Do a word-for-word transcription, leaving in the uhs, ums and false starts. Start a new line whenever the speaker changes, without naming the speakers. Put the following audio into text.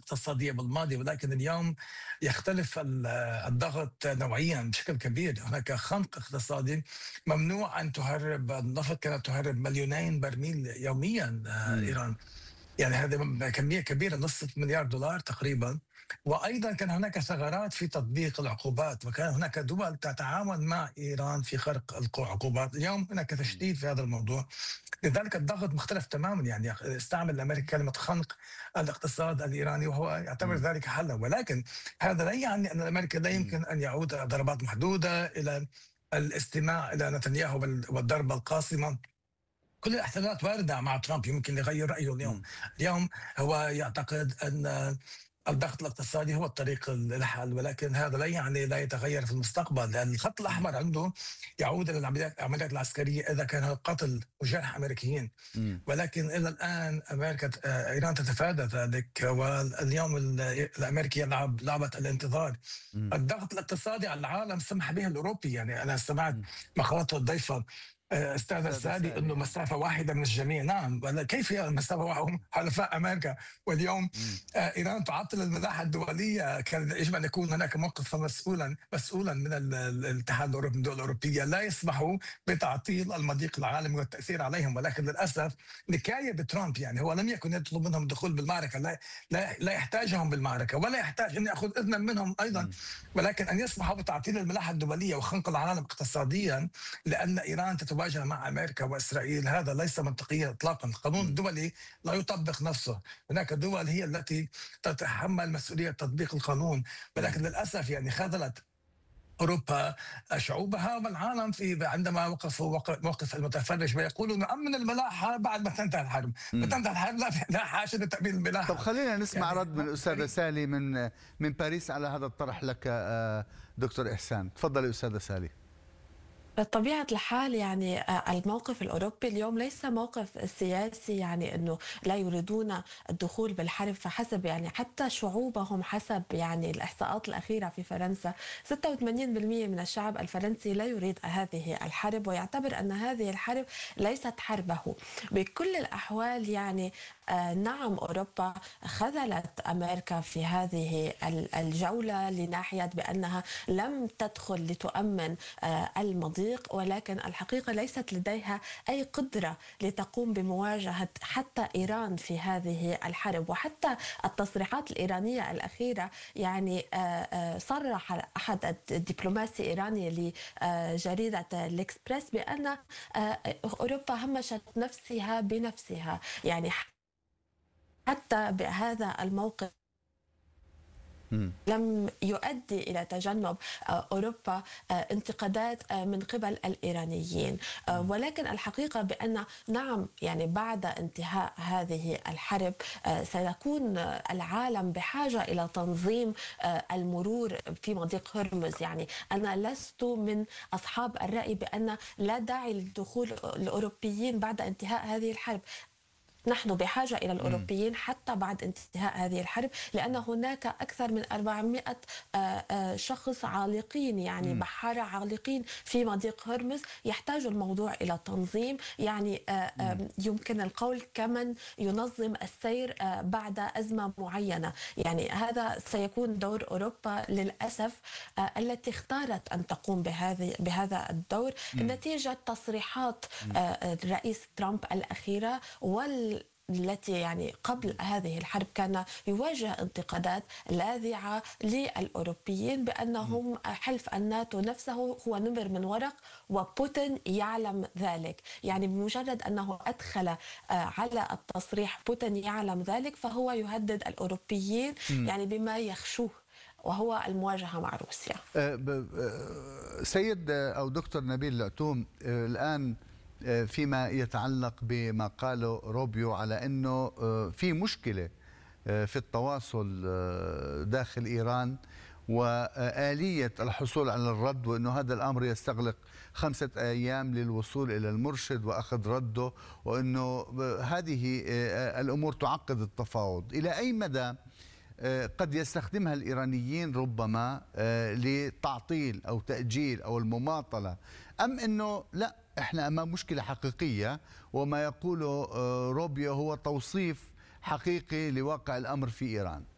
اقتصادية بالماضي، ولكن اليوم يختلف الضغط نوعيا بشكل كبير. هناك خنق اقتصادي، ممنوع أن تهرب النفط، كانت تهرب مليونين برميل يوميا
مم.
إيران. يعني هذه كمية كبيرة، نصف مليار دولار تقريبا. وأيضا كان هناك ثغرات في تطبيق العقوبات، وكان هناك دول تتعاون مع إيران في خرق العقوبات. اليوم هناك تشديد في هذا الموضوع، لذلك الضغط مختلف تماما. يعني استعمل الأمريكي كلمة خنق الاقتصاد الإيراني، وهو يعتبر
مم.
ذلك حلا، ولكن هذا لا يعني أن الأمريكي لا
مم.
يمكن أن يعود ضربات محدودة إلى الاستماع إلى نتنياهو والضربة القاصمة. كل الاحتمالات واردة مع ترامب، يمكن يغير رأيه اليوم.
مم.
اليوم هو يعتقد أن الضغط الاقتصادي هو الطريق للحل، ولكن هذا لا يعني لا يتغير في المستقبل، لأن الخط الأحمر عنده يعود إلى العمليات العمليات العسكرية إذا كان قتل وجرح أمريكيين.
مم.
ولكن إلى الآن أمريكا آه، إيران تتفادى ذلك، واليوم ال- الأمريكي يلعب لعبة الانتظار.
مم.
الضغط الاقتصادي على العالم سمح به الأوروبي. يعني أنا سمعت
مم.
مقالته الضيفة آه، استاذ
أستاذ
السادي انه
سالي. آه.
مسافه واحده من الجميع. نعم، ولا كيف هي مسافه واحده؟ هم حلفاء امريكا. واليوم
مم.
آه، ايران تعطل الملاحه الدوليه. كان يجب ان يكون هناك موقف مسؤولا مسؤولا من ال- ال- الاتحاد الاوروبي، من الدول الاوروبيه، لا يسمحوا بتعطيل المضيق العالمي والتاثير عليهم. ولكن للاسف نكايه بترامب، يعني هو لم يكن يطلب منهم الدخول بالمعركه، لا لا لا يحتاجهم بالمعركه، ولا يحتاج ان ياخذ اذنا منهم ايضا،
مم.
ولكن ان يسمحوا بتعطيل الملاحه الدوليه وخنق العالم اقتصاديا، لان ايران تتواجه مع امريكا واسرائيل. هذا ليس منطقيا اطلاقا. القانون
مم.
الدولي لا يطبق نفسه. هناك دول هي التي تتحمل مسؤوليه تطبيق القانون، ولكن
مم.
للاسف يعني خذلت اوروبا شعوبها والعالم في عندما وقفوا وق- موقف المتفرج ويقولوا نؤمن الملاحه بعد ما تنتهي الحرب. ما
مم.
تنتهي الحرب لا لا حاجه لتامين
طب
الملاحه.
خلينا نسمع
يعني
رد من الأستاذة سالي من من باريس على هذا الطرح لك آه، دكتور إحسان. تفضلي أستاذة سالي.
بطبيعة الحال يعني آه، الموقف الأوروبي اليوم ليس موقف سياسي، يعني أنه لا يريدون الدخول بالحرب فحسب. يعني حتى شعوبهم حسب يعني الإحصاءات الأخيرة في فرنسا ستة وثمانين بالمئة من الشعب الفرنسي لا يريد هذه الحرب، ويعتبر أن هذه الحرب ليست حربه. بكل الأحوال يعني آه، نعم، أوروبا خذلت أمريكا في هذه الجولة لناحية بأنها لم تدخل لتؤمن آه، المضيق، ولكن الحقيقة ليست لديها أي قدرة لتقوم بمواجهة حتى إيران في هذه الحرب. وحتى التصريحات الإيرانية الأخيرة، يعني صرح أحد الدبلوماسي الإيراني لجريدة الإكسبريس بأن أوروبا همشت نفسها بنفسها. يعني حتى بهذا الموقف
مم.
لم يؤدي إلى تجنب أوروبا انتقادات من قبل الإيرانيين. ولكن الحقيقة بأن نعم، يعني بعد انتهاء هذه الحرب سيكون العالم بحاجة إلى تنظيم المرور في مضيق هرمز. يعني أنا لست من أصحاب الرأي بأن لا داعي للدخول الأوروبيين بعد انتهاء هذه الحرب. نحن بحاجة إلى الأوروبيين حتى بعد انتهاء هذه الحرب، لأن هناك أكثر من أربعمئة شخص عالقين، يعني بحارة عالقين في مضيق هرمز. يحتاج الموضوع إلى تنظيم، يعني يمكن القول كمن ينظم السير بعد أزمة معينة. يعني هذا سيكون دور أوروبا للأسف، التي اختارت أن تقوم بهذه بهذا الدور نتيجة تصريحات الرئيس ترامب الأخيرة، وال التي يعني قبل هذه الحرب كان يواجه انتقادات لاذعة للأوروبيين بأنهم حلف الناتو نفسه هو نمر من ورق، وبوتين يعلم ذلك. يعني بمجرد أنه أدخل على التصريح بوتين يعلم ذلك، فهو يهدد الأوروبيين يعني بما يخشوه، وهو المواجهة مع روسيا.
سيد أو دكتور نبيل العتوم، الآن فيما يتعلق بما قاله روبيو على أنه في مشكلة في التواصل داخل إيران وآلية الحصول على الرد، وأنه هذا الأمر يستغرق خمسة أيام للوصول إلى المرشد وأخذ رده، وأنه هذه الأمور تعقد التفاوض. إلى أي مدى قد يستخدمها الإيرانيين ربما لتعطيل أو تأجيل أو المماطلة، أم أنه لا، إحنا أمام مشكلة حقيقية وما يقوله روبيو هو توصيف حقيقي لواقع الأمر في إيران؟